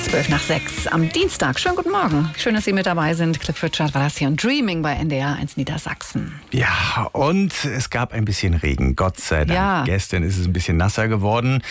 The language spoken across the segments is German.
5:12 am Dienstag. Schönen guten Morgen. Schön, dass Sie mit dabei sind. Cliff Richard war das hier und Dreaming bei NDR 1 Niedersachsen. Ja, und es gab ein bisschen Regen, Gott sei Dank. Ja. Gestern ist es ein bisschen nasser geworden.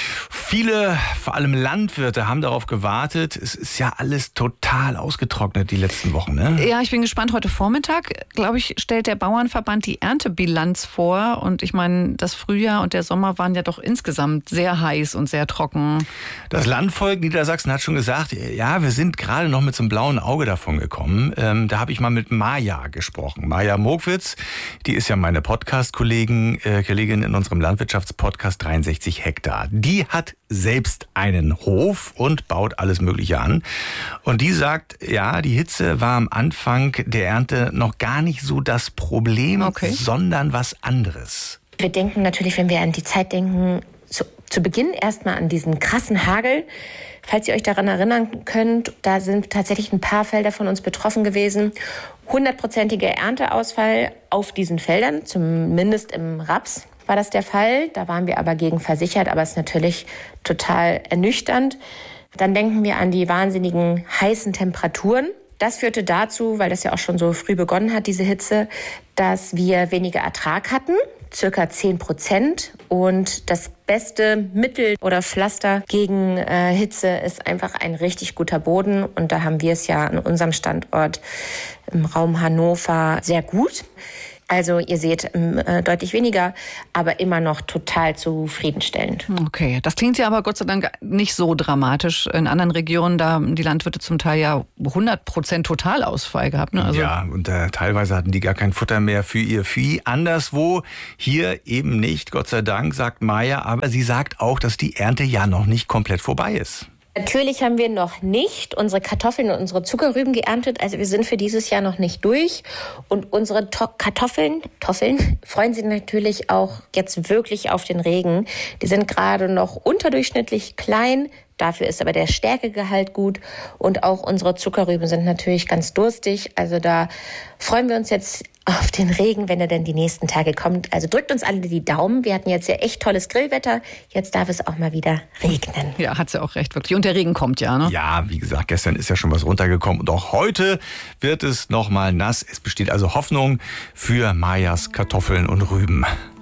Viele, vor allem Landwirte, haben darauf gewartet. Es ist ja alles total ausgetrocknet die letzten Wochen, ne? Ja, ich bin gespannt. Heute Vormittag, glaube ich, stellt der Bauernverband die Erntebilanz vor. Und ich meine, das Frühjahr und der Sommer waren ja doch insgesamt sehr heiß und sehr trocken. Das Landvolk Niedersachsen hat schon gesagt, ja, wir sind gerade noch mit so einem blauen Auge davon gekommen. Da habe ich mal mit Maja gesprochen. Maja Mogwitz, die ist ja meine Podcast-Kollegin in unserem Landwirtschaftspodcast 63 Hektar. Die hat selbst einen Hof und baut alles Mögliche an. Und die sagt, ja, die Hitze war am Anfang der Ernte noch gar nicht so das Problem, sondern was anderes. Wir denken natürlich, wenn wir an die Zeit denken, zu Beginn erstmal an diesen krassen Hagel. Falls ihr euch daran erinnern könnt, da sind tatsächlich ein paar Felder von uns betroffen gewesen. 100%iger Ernteausfall auf diesen Feldern, zumindest im Raps war das der Fall. Da waren wir aber gegen versichert, aber es ist natürlich total ernüchternd. Dann denken wir an die wahnsinnigen heißen Temperaturen. Das führte dazu, weil das ja auch schon so früh begonnen hat, diese Hitze, dass wir weniger Ertrag hatten, circa 10%. Und das beste Mittel oder Pflaster gegen Hitze ist einfach ein richtig guter Boden. Und da haben wir es ja an unserem Standort im Raum Hannover sehr gut. Also ihr seht deutlich weniger, aber immer noch total zufriedenstellend. Okay, das klingt ja aber Gott sei Dank nicht so dramatisch. In anderen Regionen, da haben die Landwirte zum Teil ja 100% Totalausfall gehabt. Ne? Also ja, und teilweise hatten die gar kein Futter mehr für ihr Vieh. Anderswo, hier eben nicht, Gott sei Dank, sagt Maja. Aber sie sagt auch, dass die Ernte ja noch nicht komplett vorbei ist. Natürlich haben wir noch nicht unsere Kartoffeln und unsere Zuckerrüben geerntet. Also wir sind für dieses Jahr noch nicht durch. Und unsere Kartoffeln freuen sich natürlich auch jetzt wirklich auf den Regen. Die sind gerade noch unterdurchschnittlich klein. Dafür ist aber der Stärkegehalt gut. Und auch unsere Zuckerrüben sind natürlich ganz durstig. Also da freuen wir uns jetzt auf den Regen, wenn er denn die nächsten Tage kommt. Also drückt uns alle die Daumen. Wir hatten jetzt ja echt tolles Grillwetter. Jetzt darf es auch mal wieder regnen. Ja, hat sie auch recht, wirklich. Und der Regen kommt ja, ne? Ja, wie gesagt, gestern ist ja schon was runtergekommen. Und auch heute wird es nochmal nass. Es besteht also Hoffnung für Majas Kartoffeln und Rüben.